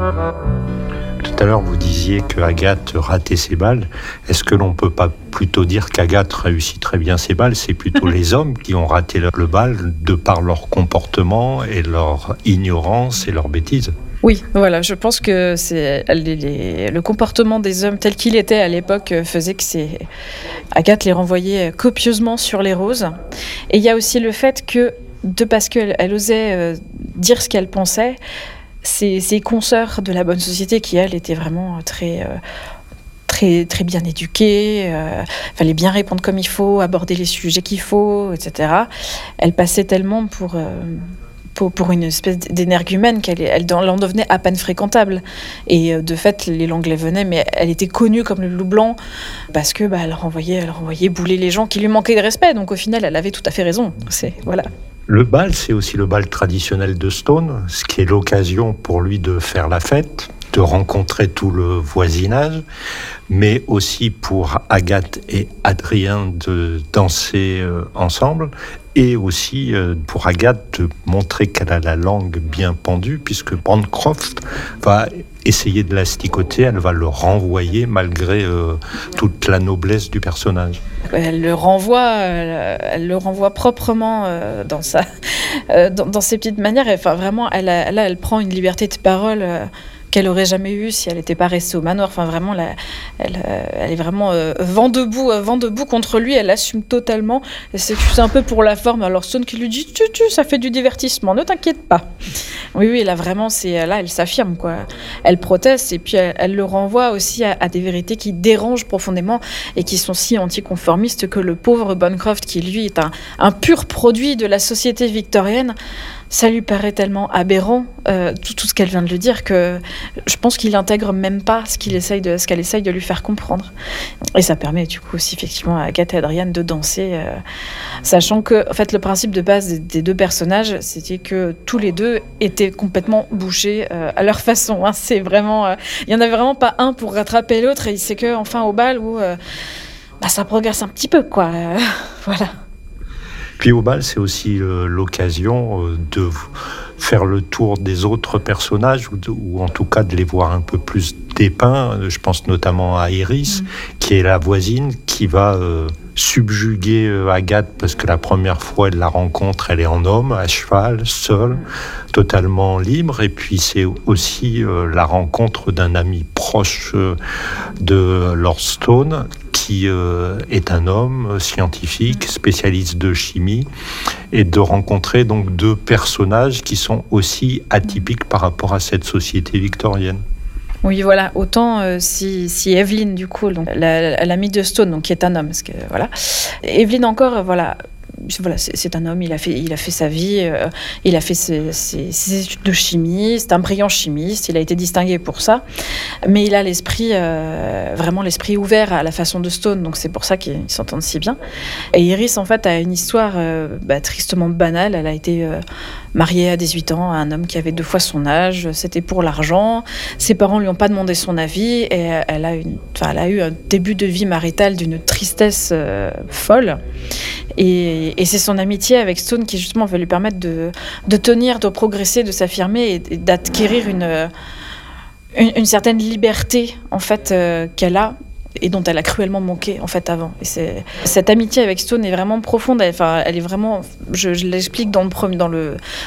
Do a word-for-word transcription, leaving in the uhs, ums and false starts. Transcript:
Tout à l'heure, vous disiez que Agathe ratait ses balles. Est-ce que l'on peut pas plutôt dire qu'Agathe réussit très bien ses balles ? C'est plutôt les hommes qui ont raté le bal de par leur comportement et leur ignorance et leur bêtise. Oui, voilà, je pense que c'est les, les, le comportement des hommes tel qu'il était à l'époque faisait que c'est Agathe les renvoyait copieusement sur les roses. Et il y a aussi le fait que, de parce qu'elle elle osait euh, dire ce qu'elle pensait, ses, ses consoeurs de la bonne société, qui elles étaient vraiment très... Euh, Très, très bien éduquée, euh, fallait bien répondre comme il faut, aborder les sujets qu'il faut, et cetera. Elle passait tellement pour, euh, pour, pour une espèce d'énergumène qu'elle elle, elle en devenait à peine fréquentable. Et euh, de fait, les Langlais venaient, mais elle était connue comme le loup blanc parce que bah, elle renvoyait, elle renvoyait bouler les gens qui lui manquaient de respect. Donc au final, elle avait tout à fait raison. C'est, voilà. Le bal, c'est aussi le bal traditionnel de Stone, ce qui est l'occasion pour lui de faire la fête, de rencontrer tout le voisinage, mais aussi pour Agathe et Adrien de danser euh, ensemble, et aussi euh, pour Agathe de montrer qu'elle a la langue bien pendue, puisque Bancroft va essayer de l'asticoter, elle va le renvoyer malgré euh, toute la noblesse du personnage. Elle le renvoie, elle, elle le renvoie proprement euh, dans, sa, euh, dans, dans ses petites manières. Et, enfin, vraiment, elle, a, là, elle prend une liberté de parole euh, qu'elle aurait jamais eue si elle n'était pas restée au manoir. Enfin, vraiment, là, elle, elle est vraiment euh, vent debout, euh, vent debout contre lui. Elle assume totalement. Et c'est, c'est un peu pour la forme. Alors Stone qui lui dit, tu, tu, ça fait du divertissement, ne t'inquiète pas. Oui, oui, là vraiment, c'est là, elle s'affirme, quoi. Elle proteste et puis elle, elle le renvoie aussi à, à des vérités qui dérangent profondément et qui sont si anticonformistes que le pauvre Bancroft, qui lui est un, un pur produit de la société victorienne. Ça lui paraît tellement aberrant, euh, tout, tout ce qu'elle vient de lui dire, que je pense qu'il n'intègre même pas ce, qu'il essaye de, ce qu'elle essaye de lui faire comprendre. Et ça permet du coup aussi effectivement à Agathe et Adrien de danser, euh, sachant que en fait, le principe de base des, des deux personnages, c'était que tous les deux étaient complètement bouchés euh, à leur façon. Hein. C'est vraiment, euh, il n'y en avait vraiment pas un pour rattraper l'autre, et c'est que enfin au bal où euh, bah, ça progresse un petit peu, quoi. Euh, voilà. Puis au bal, c'est aussi euh, l'occasion euh, de faire le tour des autres personnages, ou, de, ou en tout cas de les voir un peu plus dépeints. Je pense notamment à Iris, mmh. qui est la voisine, qui va euh, subjuguer euh, Agathe, parce que la première fois elle la rencontre, elle est en homme, à cheval, seule, totalement libre. Et puis c'est aussi euh, la rencontre d'un ami proche euh, de Lord Stone, qui euh, est un homme scientifique, spécialiste de chimie, et de rencontrer donc deux personnages qui sont aussi atypiques par rapport à cette société victorienne. Oui, voilà. Autant euh, si, si Evelyn, du coup, donc, la, l'amie de Stone, donc, qui est un homme, parce que, voilà. Evelyn encore, euh, voilà... Voilà, c'est, c'est un homme, il a fait, il a fait sa vie, euh, il a fait ses, ses, ses études de chimie, c'est un brillant chimiste, il a été distingué pour ça, mais il a l'esprit, euh, vraiment l'esprit ouvert à la façon de Stone, donc c'est pour ça qu'ils s'entendent si bien. Et Iris, en fait, a une histoire euh, bah, tristement banale. Elle a été euh, mariée à dix-huit ans à un homme qui avait deux fois son âge, c'était pour l'argent, ses parents lui ont pas demandé son avis, et elle a, une, elle a eu un début de vie maritale d'une tristesse euh, folle. Et, et c'est son amitié avec Stone qui justement va lui permettre de, de tenir, de progresser, de s'affirmer et, et d'acquérir une, une, une certaine liberté en fait euh, qu'elle a et dont elle a cruellement manqué en fait avant. Et c'est, cette amitié avec Stone est vraiment profonde. Elle, enfin, elle est vraiment, je, je l'explique dans le, dans le,